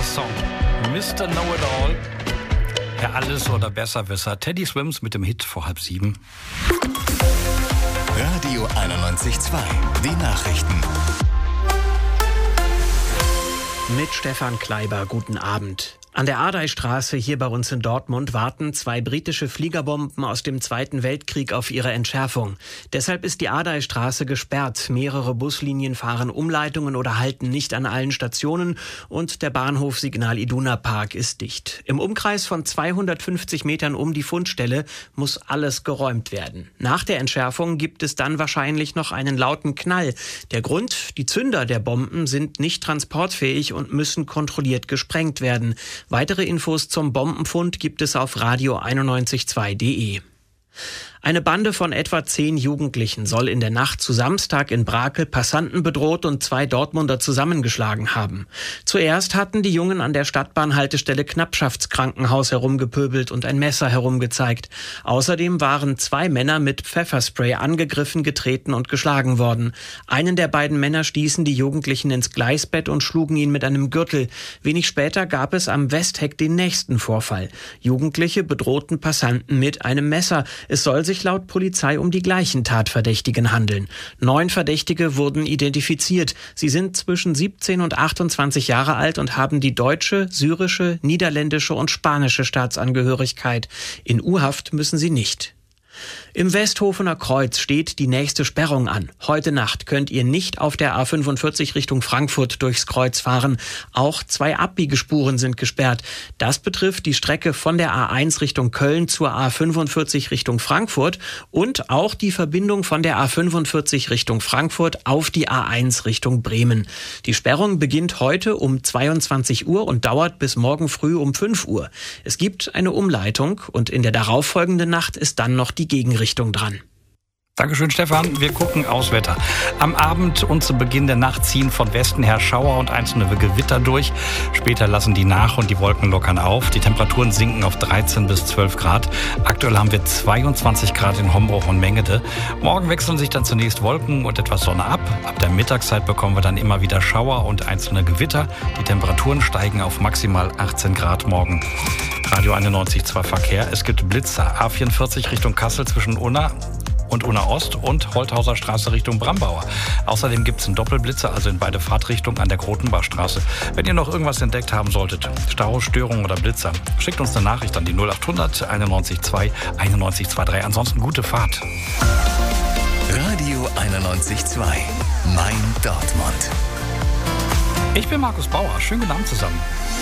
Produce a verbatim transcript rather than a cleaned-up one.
Song. Mister Know-It-All. Der Alles- oder Besserwisser. Teddy Swims mit dem Hit vor halb sieben. Radio einundneunzig Komma zwei. Die Nachrichten. Mit Stefan Kleiber, guten Abend. An der Ardeystraße hier bei uns in Dortmund warten zwei britische Fliegerbomben aus dem Zweiten Weltkrieg auf ihre Entschärfung. Deshalb ist die Ardeystraße gesperrt. Mehrere Buslinien fahren Umleitungen oder halten nicht an allen Stationen und der Bahnhof Signal Iduna Park ist dicht. Im Umkreis von zweihundertfünfzig Metern um die Fundstelle muss alles geräumt werden. Nach der Entschärfung gibt es dann wahrscheinlich noch einen lauten Knall. Der Grund: die Zünder der Bomben sind nicht transportfähig und müssen kontrolliert gesprengt werden. Weitere Infos zum Bombenfund gibt es auf radio einundneunzig Komma zwei punkt de. Eine Bande von etwa zehn Jugendlichen soll in der Nacht zu Samstag in Brakel Passanten bedroht und zwei Dortmunder zusammengeschlagen haben. Zuerst hatten die Jungen an der Stadtbahnhaltestelle Knappschaftskrankenhaus herumgepöbelt und ein Messer herumgezeigt. Außerdem waren zwei Männer mit Pfefferspray angegriffen, getreten und geschlagen worden. Einen der beiden Männer stießen die Jugendlichen ins Gleisbett und schlugen ihn mit einem Gürtel. Wenig später gab es am Westheck den nächsten Vorfall. Jugendliche bedrohten Passanten mit einem Messer. Es soll sich laut Polizei um die gleichen Tatverdächtigen handeln. Neun Verdächtige wurden identifiziert. Sie sind zwischen siebzehn und achtundzwanzig Jahre alt und haben die deutsche, syrische, niederländische und spanische Staatsangehörigkeit. In U-Haft müssen sie nicht. Im Westhofener Kreuz steht die nächste Sperrung an. Heute Nacht könnt ihr nicht auf der A fünfundvierzig Richtung Frankfurt durchs Kreuz fahren. Auch zwei Abbiegespuren sind gesperrt. Das betrifft die Strecke von der A eins Richtung Köln zur A fünfundvierzig Richtung Frankfurt und auch die Verbindung von der A fünfundvierzig Richtung Frankfurt auf die A eins Richtung Bremen. Die Sperrung beginnt heute um zweiundzwanzig Uhr und dauert bis morgen früh um fünf Uhr. Es gibt eine Umleitung und in der darauffolgenden Nacht ist dann noch die Gegenrichtung dran. Dankeschön, Stefan. Wir gucken aufs Wetter. Am Abend und zu Beginn der Nacht ziehen von Westen her Schauer und einzelne Gewitter durch. Später lassen die nach und die Wolken lockern auf. Die Temperaturen sinken auf dreizehn bis zwölf Grad. Aktuell haben wir zweiundzwanzig Grad in Hombruch und Mengede. Morgen wechseln sich dann zunächst Wolken und etwas Sonne ab. Ab der Mittagszeit bekommen wir dann immer wieder Schauer und einzelne Gewitter. Die Temperaturen steigen auf maximal achtzehn Grad morgen. Radio einundneunzig Komma zwei Verkehr. Es gibt Blitzer. A vierundvierzig Richtung Kassel zwischen Unna und Unna Ost und Holthauser Straße Richtung Brambauer. Außerdem gibt es einen Doppelblitzer, also in beide Fahrtrichtungen an der Grotenbachstraße. Wenn ihr noch irgendwas entdeckt haben solltet, Stau, Störungen oder Blitzer, schickt uns eine Nachricht an die null achthundert einundneunzig Komma zwei einundneunzig Komma drei. Ansonsten gute Fahrt. Radio einundneunzig Komma zwei. Mein Dortmund. Ich bin Markus Bauer. Schönen guten Abend zusammen.